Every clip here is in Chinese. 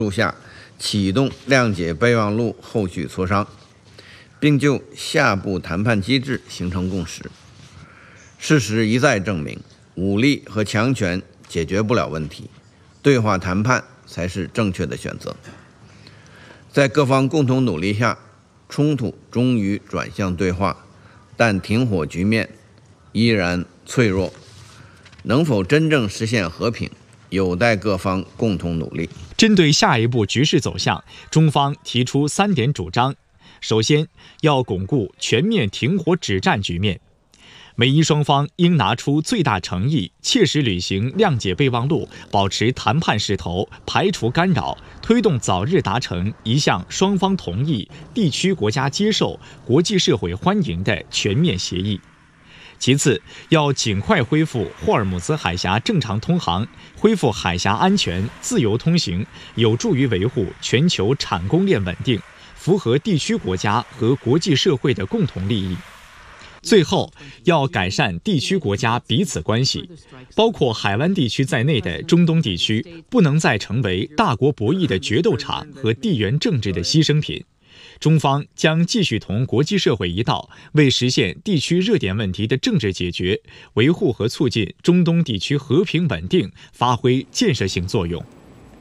下启动谅解备忘录后续磋商，并就下步谈判机制形成共识。事实一再证明，武力和强权解决不了问题，对话谈判才是正确的选择。在各方共同努力下，冲突终于转向对话，但停火局面依然脆弱，能否真正实现和平，有待各方共同努力。 针对下一步局势走向，中方提出3点主张：首先，要巩固全面停火止战局面。美伊双方应拿出最大诚意，切实履行谅解备忘录，保持谈判势头，排除干扰，推动早日达成一项双方同意、地区国家接受、国际社会欢迎的全面协议。其次，要尽快恢复霍尔木兹海峡正常通航，恢复海峡安全、自由通行，有助于维护全球产供链稳定，符合地区国家和国际社会的共同利益。最后，要改善地区国家彼此关系，包括海湾地区在内的中东地区，不能再成为大国博弈的决斗场和地缘政治的牺牲品。中方将继续同国际社会一道，为实现地区热点问题的政治解决，维护和促进中东地区和平稳定，发挥建设性作用。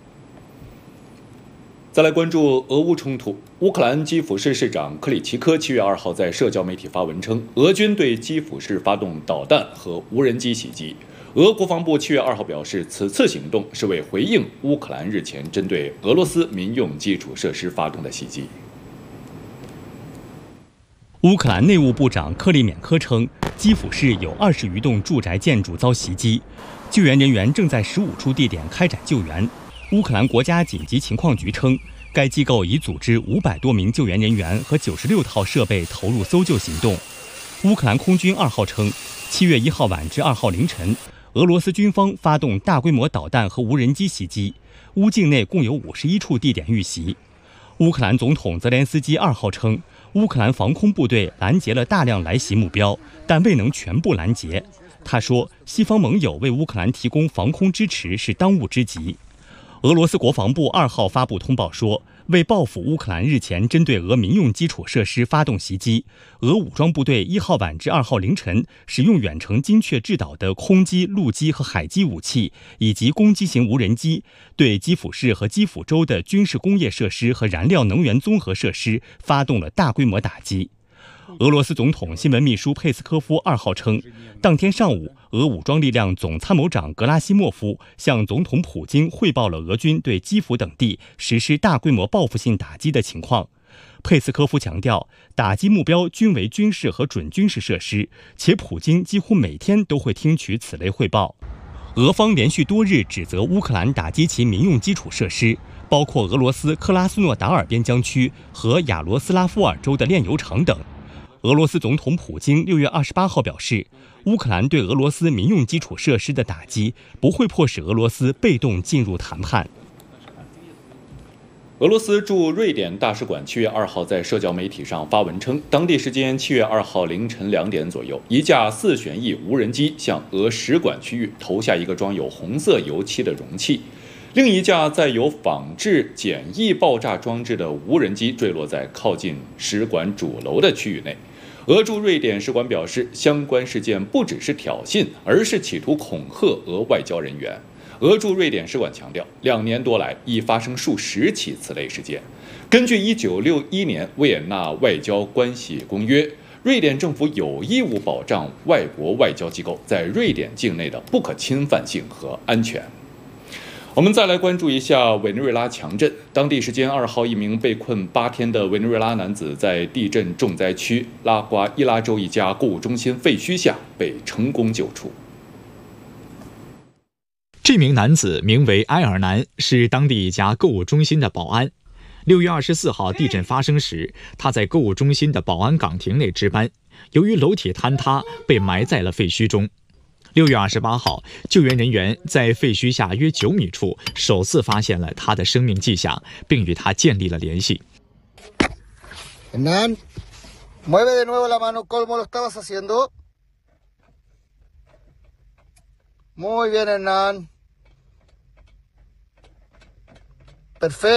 再来关注俄乌冲突。乌克兰基辅市市长克里奇科7月2号在社交媒体发文称，俄军对基辅市发动导弹和无人机袭击。俄国防部7月2号表示，此次行动是为回应乌克兰日前针对俄罗斯民用基础设施发动的袭击。 乌克兰内务部长克里缅科称，基辅市有20余栋住宅建筑遭袭击，救援人员正在15处地点开展救援。乌克兰国家紧急情况局称，该机构已组织500多名救援人员和96套设备投入搜救行动。乌克兰空军2号称，7月1号晚至2号凌晨，俄罗斯军方发动大规模导弹和无人机袭击，乌境内共有51处地点遇袭。乌克兰总统泽连斯基2号称，乌克兰防空部队拦截了大量来袭目标，但未能全部拦截。他说，西方盟友为乌克兰提供防空支持是当务之急。俄罗斯国防部2号发布通报说，为报复乌克兰日前针对俄民用基础设施发动袭击，俄武装部队1号晚至2号凌晨使用远程精确制导的空机、陆基和海基武器，以及攻击型无人机，对基辅市和基辅州的军事工业设施和燃料能源综合设施发动了大规模打击。俄罗斯总统新闻秘书佩斯科夫2号称，当天上午，俄武装力量总参谋长格拉西莫夫向总统普京汇报了俄军对基辅等地实施大规模报复性打击的情况。佩斯科夫强调，打击目标均为军事和准军事设施，且普京几乎每天都会听取此类汇报。俄方连续多日指责乌克兰打击其民用基础设施，包括俄罗斯克拉斯诺达尔边疆区和亚罗斯拉夫尔州的炼油厂等。俄罗斯总统普京6月28号表示，乌克兰对俄罗斯民用基础设施的打击不会迫使俄罗斯被动进入谈判。 俄罗斯驻瑞典大使馆7月2号在社交媒体上发文称，当地时间7月2号凌晨2点左右，一架4旋翼无人机向俄使馆区域投下一个装有红色油漆的容器，另一架载有仿制简易爆炸装置的无人机坠落在靠近使馆主楼的区域内。俄驻瑞典使馆表示，相关事件不只是挑衅，而是企图恐吓俄外交人员。俄驻瑞典使馆强调，2年多来已发生数十起此类事件。根据1961年维也纳外交关系公约，瑞典政府有义务保障外国外交机构在瑞典境内的不可侵犯性和安全。我们再来关注一下委内瑞拉强震。当地时间2号，一名被困8天的委内瑞拉男子在地震重灾区拉瓜伊拉州一家购物中心废墟下被成功救出。 这名男子名为埃尔南，是当地一家购物中心的保安。6月24号地震发生时，他在购物中心的保安岗亭内值班，由于楼体坍塌，被埋在了废墟中。6月28号，救援人员在废墟下约9米处首次发现了他的生命迹象，并与他建立了联系。 Hernán, mueve de nuevo la mano como lo estabas haciendo. Muy bien, Hernán. Perfecto.